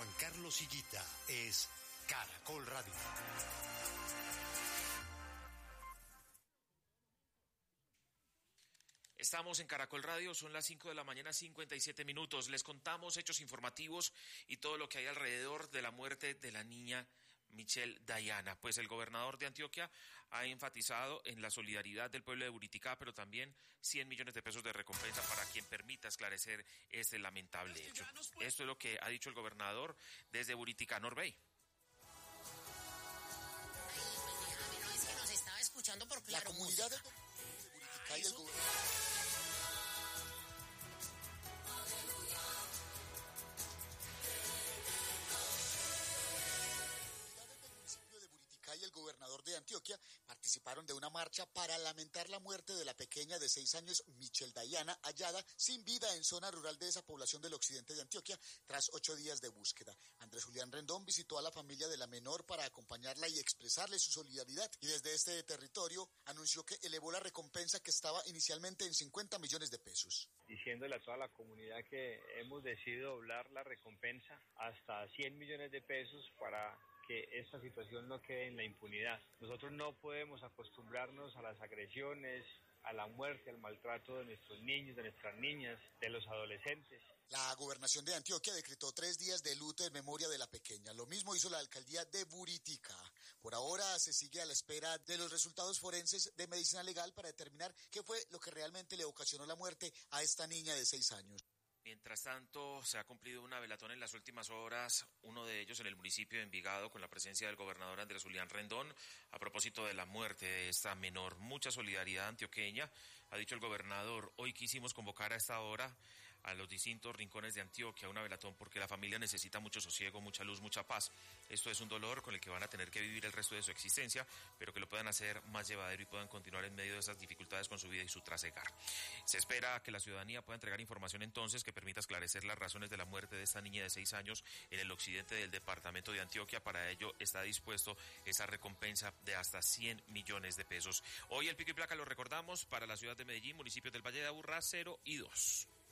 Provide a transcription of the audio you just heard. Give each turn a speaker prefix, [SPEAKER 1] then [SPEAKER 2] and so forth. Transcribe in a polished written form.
[SPEAKER 1] Juan Carlos Higuita. Es Caracol Radio.
[SPEAKER 2] Estamos en Caracol Radio, son las 5 de la mañana, 57 minutos. Les contamos hechos informativos y todo lo que hay alrededor de la muerte de la niña Michelle Dayana. Pues el gobernador de Antioquia ha enfatizado en la solidaridad del pueblo de Buriticá, pero también 100 millones de pesos de recompensa para quien permita esclarecer este lamentable hecho. Esto es lo que ha dicho el gobernador desde Buriticá, Norbey.
[SPEAKER 3] No, es que nos estaba escuchando por Claro.
[SPEAKER 4] La comunidad de Buriticá y el gobernador. Y el gobernador de Antioquia participaron de una marcha para lamentar la muerte de la pequeña de 6 años Michelle Dayana, hallada sin vida en zona rural de esa población del occidente de Antioquia tras 8 días de búsqueda. Andrés Julián Rendón visitó a la familia de la menor para acompañarla y expresarle su solidaridad, y desde este territorio anunció que elevó la recompensa que estaba inicialmente en 50 millones de pesos.
[SPEAKER 5] Diciéndole a toda la comunidad que hemos decidido doblar la recompensa hasta 100 millones de pesos para que esta situación no quede en la impunidad. Nosotros no podemos acostumbrarnos a las agresiones, a la muerte, al maltrato de nuestros niños, de nuestras niñas, de los adolescentes.
[SPEAKER 4] La gobernación de Antioquia decretó 3 días de luto en memoria de la pequeña. Lo mismo hizo la alcaldía de Buriticá. Por ahora se sigue a la espera de los resultados forenses de medicina legal para determinar qué fue lo que realmente le ocasionó la muerte a esta niña de 6 años.
[SPEAKER 2] Mientras tanto, se ha cumplido una velatón en las últimas horas, uno de ellos en el municipio de Envigado, con la presencia del gobernador Andrés Julián Rendón, a propósito de la muerte de esta menor. Mucha solidaridad antioqueña, ha dicho el gobernador. Hoy quisimos convocar a esta hora a los distintos rincones de Antioquia, una velatón porque la familia necesita mucho sosiego, mucha luz, mucha paz. Esto es un dolor con el que van a tener que vivir el resto de su existencia, pero que lo puedan hacer más llevadero y puedan continuar en medio de esas dificultades con su vida y su trasegar. Se espera que la ciudadanía pueda entregar información entonces que permita esclarecer las razones de la muerte de esta niña de 6 años en el occidente del departamento de Antioquia. Para ello está dispuesto esa recompensa de hasta 100 millones de pesos. Hoy el pico y placa, lo recordamos, para la ciudad de Medellín, municipios del Valle de Aburrá, 0 y 2.